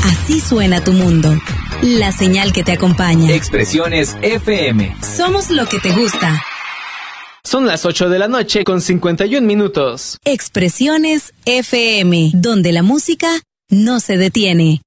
Así suena tu mundo. La señal que te acompaña. Expresiones FM. Somos lo que te gusta. Son las 8 de la noche con 51 minutos. Expresiones FM, donde la música no se detiene.